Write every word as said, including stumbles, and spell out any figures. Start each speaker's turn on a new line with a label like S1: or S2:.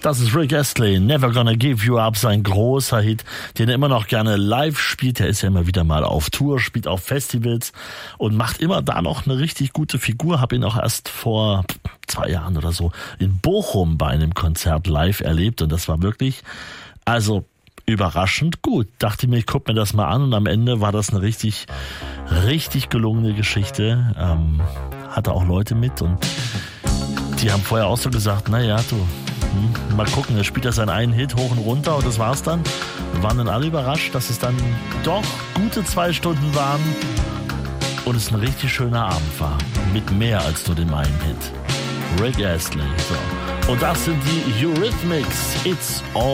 S1: Das ist Rick Astley, Never Gonna Give You Up, sein großer Hit, den er immer noch gerne live spielt. Er ist ja immer wieder mal auf Tour, spielt auf Festivals und macht immer da noch eine richtig gute Figur. Hab ihn auch erst vor zwei Jahren oder so in Bochum bei einem Konzert live erlebt und das war wirklich, also überraschend gut. Dachte mir, ich guck mir das mal an und am Ende war das eine richtig, richtig gelungene Geschichte. Ähm, hatte auch Leute mit und die haben vorher auch so gesagt, naja, du, hm, mal gucken, er spielt ja seinen einen Hit hoch und runter und das war's dann. Wir waren dann alle überrascht, dass es dann doch gute zwei Stunden waren und es ein richtig schöner Abend war. Mit mehr als nur dem einen Hit. Rick Astley. So. Und das sind die Eurythmics. It's all